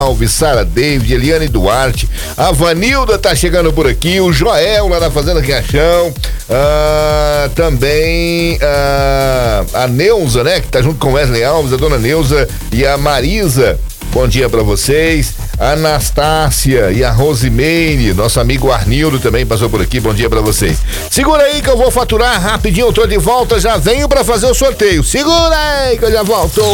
Alves, Sara David, Eliane Duarte, a Vanilda tá chegando por aqui, o Joel lá da Fazenda Riachão, também a Neuza, né, que tá junto com Wesley Alves, a dona Neuza e a Marisa. Bom dia pra vocês. A Anastácia e a Rosimeire, nosso amigo Arnildo também passou por aqui. Bom dia pra vocês. Segura aí que eu vou faturar rapidinho, eu tô de volta, já venho pra fazer o sorteio. Segura aí que eu já volto.